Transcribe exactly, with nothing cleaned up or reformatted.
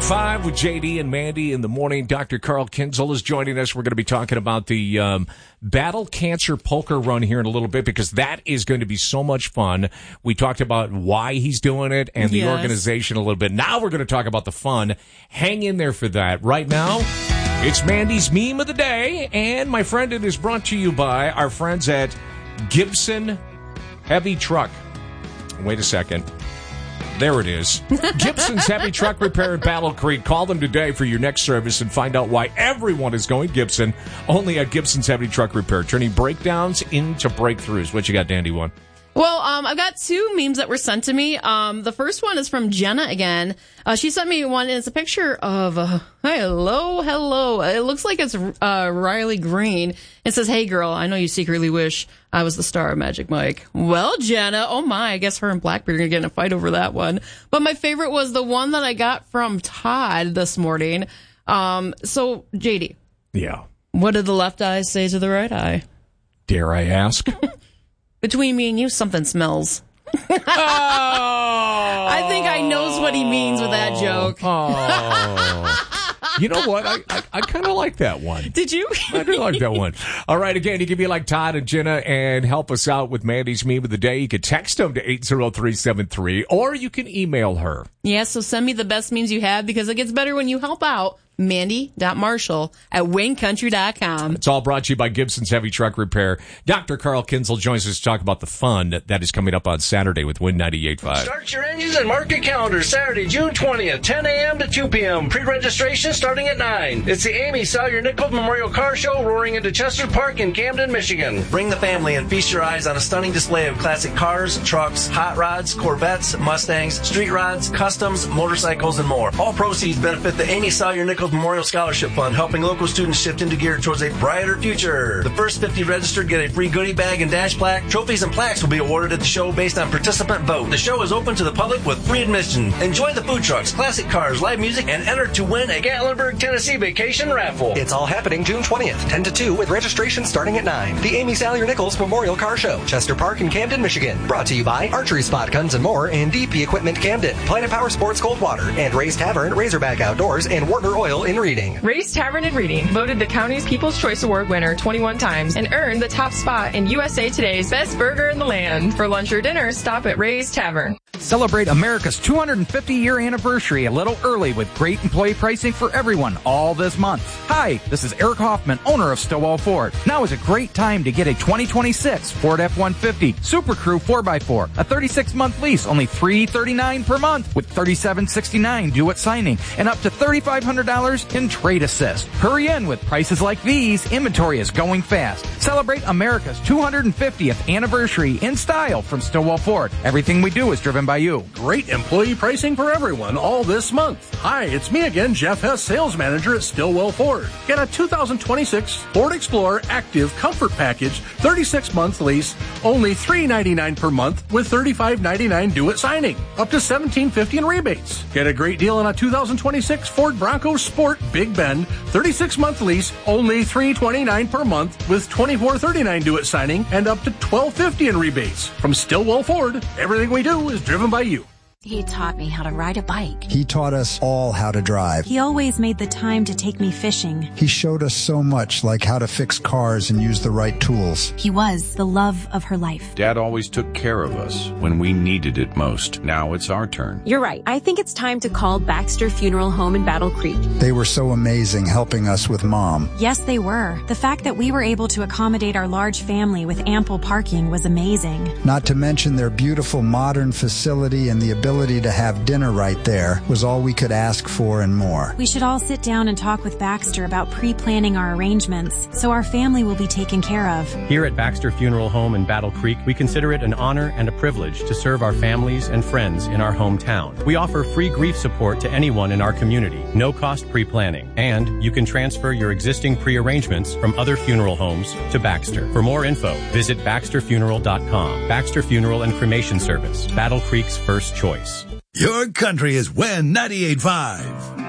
five with J D and Mandy in the morning. Doctor Carl Kinzel is joining us. We're going to be talking about the um, Battle Cancer Polka Run here in a little bit because that is going to be so much fun. We talked about why he's doing it and the yes. organization a little bit. Now we're going to talk about the fun. Hang in there for that. Right now, it's Mandy's Meme of the Day, and my friend, it is brought to you by our friends at Gibson Heavy Truck. Wait a second. There it is. Gibson's Heavy Truck Repair at Battle Creek. Call them today for your next service and find out why everyone is going Gibson. Only at Gibson's Heavy Truck Repair. Turning breakdowns into breakthroughs. What you got, Dandy One? Well, um, I've got two memes that were sent to me. Um, the first one is from Jenna again. Uh, she sent me one, and it's a picture of, uh, hello, hello. It looks like it's uh, Riley Green. It says, hey, girl, I know you secretly wish I was the star of Magic Mike. Well, Jenna, oh my, I guess her and Blackbeard are going to get in a fight over that one. But my favorite was the one that I got from Todd this morning. Um, so, J D. Yeah. What did the left eye say to the right eye? Dare I ask? Between me and you, something smells. Oh. I think I knows what he means with that joke. Oh. You know what? I, I, I kind of like that one. Did you? I do like that one. All right, again, you can be like Todd and Jenna and help us out with Mandy's Meme of the Day. You can text them to eight zero three seven three, or you can email her. Yeah, so send me the best memes you have because it gets better when you help out. Mandy dot Marshall at wayne country dot com. It's all brought to you by Gibson's Heavy Truck Repair. Doctor Carl Kinzel joins us to talk about the fun that is coming up on Saturday with Win ninety-eight point five. Start your engines and mark your calendar. Saturday, June twentieth, ten a.m. to two p.m. Pre-registration starting at nine. It's the Amy Salyer Nichols Memorial Car Show roaring into Chester Park in Camden, Michigan. Bring the family and feast your eyes on a stunning display of classic cars, trucks, hot rods, Corvettes, Mustangs, street rods, customs, motorcycles, and more. All proceeds benefit the Amy Salyer Nichols Memorial Scholarship Fund, helping local students shift into gear towards a brighter future. The first fifty registered get a free goodie bag and dash plaque. Trophies and plaques will be awarded at the show based on participant vote. The show is open to the public with free admission. Enjoy the food trucks, classic cars, live music, and enter to win a Gatlinburg, Tennessee vacation raffle. It's all happening June twentieth, ten to two, with registration starting at nine. The Amy Salyer Nichols Memorial Car Show, Chester Park in Camden, Michigan. Brought to you by Archery Spot Guns and More and D P Equipment Camden, Planet Power Sports Cold Water, and Ray's Tavern, Razorback Outdoors, and Wartner Oil in Reading. Ray's Tavern in Reading, voted the county's People's Choice Award winner twenty-one times and earned the top spot in U S A Today's Best Burger in the Land. For lunch or dinner, stop at Ray's Tavern. Celebrate America's two hundred fifty year anniversary a little early with great employee pricing for everyone all this month. Hi, this is Eric Hoffman, owner of Stillwell Ford. Now is a great time to get a twenty twenty-six Ford F one fifty Super Crew four by four, a thirty-six month lease, only three hundred thirty-nine dollars per month with thirty-seven sixty-nine due at signing and up to three thousand five hundred dollars in trade assist. Hurry in with prices like these. Inventory is going fast. Celebrate America's two hundred fiftieth anniversary in style from Stillwell Ford. Everything we do is driven by you. Great employee pricing for everyone all this month. Hi, it's me again, Jeff Hess, sales manager at Stillwell Ford. Get a two thousand twenty-six Ford Explorer Active Comfort Package, thirty-six month lease, only three hundred ninety-nine dollars per month with thirty-five ninety-nine due at signing. Up to seventeen fifty in rebates. Get a great deal on a two thousand twenty-six Ford Bronco Sport Big Bend, thirty-six month lease, only three hundred twenty-nine dollars per month with twenty-four thirty-nine due at signing and up to twelve fifty in rebates. From Stillwell Ford, everything we do is driven by you. He taught me how to ride a bike. He taught us all how to drive. He always made the time to take me fishing. He showed us so much, like how to fix cars and use the right tools. He was the love of her life. Dad always took care of us when we needed it most. Now it's our turn. You're right. I think it's time to call Baxter Funeral Home in Battle Creek. They were so amazing helping us with Mom. Yes, they were. The fact that we were able to accommodate our large family with ample parking was amazing. Not to mention their beautiful modern facility and the ability to have dinner right there was all we could ask for and more. We should all sit down and talk with Baxter about pre-planning our arrangements so our family will be taken care of. Here at Baxter Funeral Home in Battle Creek, we consider it an honor and a privilege to serve our families and friends in our hometown. We offer free grief support to anyone in our community, no cost pre-planning, and you can transfer your existing pre-arrangements from other funeral homes to Baxter. For more info, visit baxter funeral dot com. Baxter Funeral and Cremation Service, Battle Creek's first choice. Your country is Win ninety-eight point five.